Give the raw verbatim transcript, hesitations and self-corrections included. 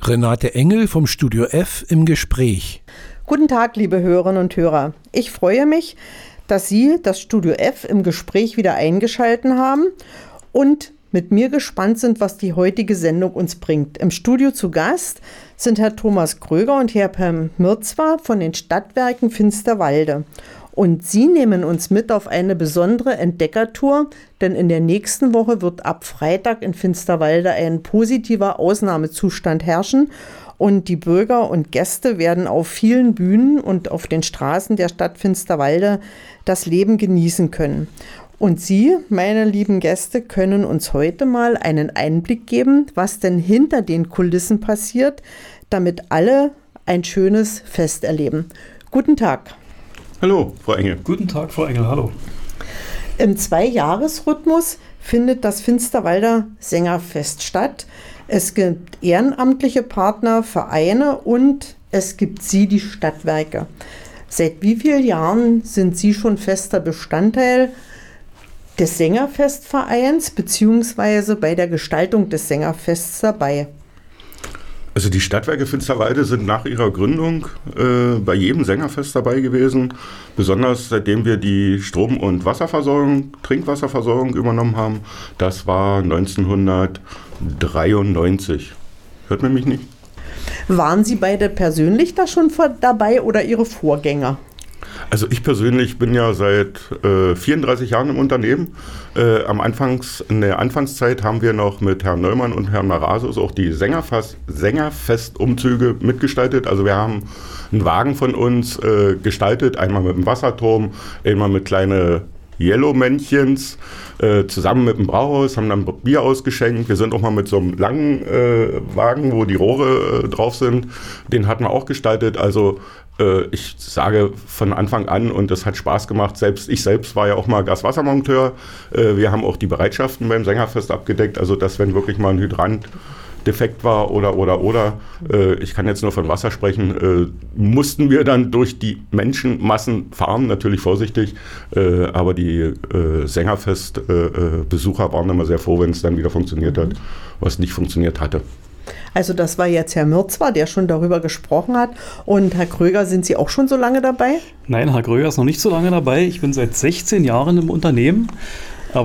Renate Engel vom Studio F im Gespräch. Guten Tag, liebe Hörerinnen und Hörer. Ich freue mich, dass Sie das Studio F im Gespräch wieder eingeschaltet haben und mit mir gespannt sind, was die heutige Sendung uns bringt. Im Studio zu Gast sind Herr Thomas Kröger und Herr Per Mirzwa von den Stadtwerken Finsterwalde. Und Sie nehmen uns mit auf eine besondere Entdeckertour, denn in der nächsten Woche wird ab Freitag in Finsterwalde ein positiver Ausnahmezustand herrschen und die Bürger und Gäste werden auf vielen Bühnen und auf den Straßen der Stadt Finsterwalde das Leben genießen können. Und Sie, meine lieben Gäste, können uns heute mal einen Einblick geben, was denn hinter den Kulissen passiert, damit alle ein schönes Fest erleben. Guten Tag. Hallo, Frau Engel. Guten Tag, Frau Engel, hallo. Im Zwei-Jahres-Rhythmus findet das Finsterwalder Sängerfest statt. Es gibt ehrenamtliche Partner, Vereine und es gibt Sie, die Stadtwerke. Seit wie vielen Jahren sind Sie schon fester Bestandteil des Sängerfestvereins beziehungsweise bei der Gestaltung des Sängerfests dabei? Also die Stadtwerke Finsterwalde sind nach ihrer Gründung äh, bei jedem Sängerfest dabei gewesen, besonders seitdem wir die Strom- und Wasserversorgung, Trinkwasserversorgung übernommen haben. Das war neunzehnhundertdreiundneunzig. Hört man mich nicht? Waren Sie beide persönlich da schon vor, dabei oder Ihre Vorgänger? Also ich persönlich bin ja seit äh, vierunddreißig Jahren im Unternehmen. Äh, am Anfangs, in der Anfangszeit haben wir noch mit Herrn Neumann und Herrn Marasus auch die Sängerfest, Sängerfestumzüge mitgestaltet. Also wir haben einen Wagen von uns äh, gestaltet, einmal mit dem Wasserturm, einmal mit kleinen Yellow-Männchens, äh, zusammen mit dem Brauhaus, haben dann Bier ausgeschenkt. Wir sind auch mal mit so einem langen äh, Wagen, wo die Rohre äh, drauf sind, den hatten wir auch gestaltet. Also äh, ich sage von Anfang an, und das hat Spaß gemacht, selbst ich selbst war ja auch mal Gaswassermonteur. Äh, wir haben auch die Bereitschaften beim Sängerfest abgedeckt, also dass wenn wirklich mal ein Hydrant defekt war oder, oder, oder, äh, ich kann jetzt nur von Wasser sprechen, äh, mussten wir dann durch die Menschenmassen fahren, natürlich vorsichtig, äh, aber die äh, Sängerfest-Besucher äh, waren immer sehr froh, wenn es dann wieder funktioniert hat, was nicht funktioniert hatte. Also das war jetzt Herr Mirzwa, der schon darüber gesprochen hat. Und Herr Kröger, sind Sie auch schon so lange dabei? Nein, Herr Kröger ist noch nicht so lange dabei. Ich bin seit sechzehn Jahren im Unternehmen.